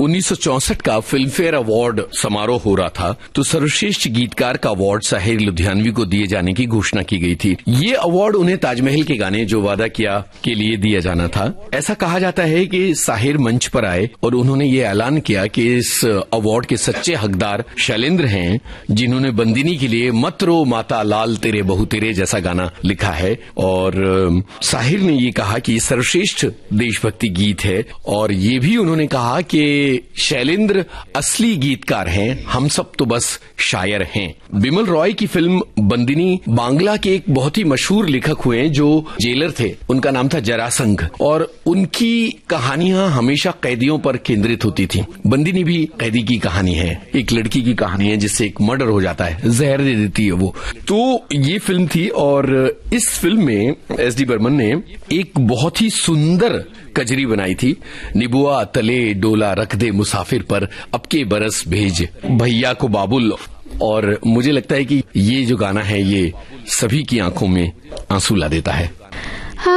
1964 का film fair award समारोह हो रहा था, तो सर्वश्रेष्ठ गीतकार का अवार्ड साहिर लुधियानवी को दिए जाने की घोषणा की गई थी। ये अवार्ड उन्हें ताजमहल के गाने जो वादा किया के लिए दिया जाना था। ऐसा कहा जाता है कि साहिर मंच पर आए और उन्होंने ये ऐलान किया कि इस अवार्ड के सच्चे हकदार शैलेंद्र हैं, जिन्होंने बंदिनी के लिए मत रो माता लाल तेरे बहु तेरे जैसा गाना लिखा है। और साहिर ने ये कहा कि सर्वश्रेष्ठ देशभक्ति गीत है, और ये भी उन्होंने कहा कि शैलेंद्र असली गीतकार हैं, हम सब तो बस शायर हैं। बिमल रॉय की फिल्म बंदिनी बांग्ला के एक बहुत ही मशहूर लेखक हुए जो जेलर थे, उनका नाम था जरासंघ, और उनकी कहानियां हमेशा कैदियों पर केंद्रित होती थी। बंदिनी भी कैदी की कहानी है, एक लड़की की कहानी है जिससे एक मर्डर हो जाता है, जहर दे देती है वो। तो ये फिल्म थी, और इस फिल्म में एस.डी. बर्मन ने एक बहुत ही सुंदर कजरी बनाई थी। निबुआ तले डोला रख दे मुसाफिर पर, अब के बरस भेज भैया को बाबुल। और मुझे लगता है कि ये जो गाना है ये सभी की आंखों में आंसू ला देता है।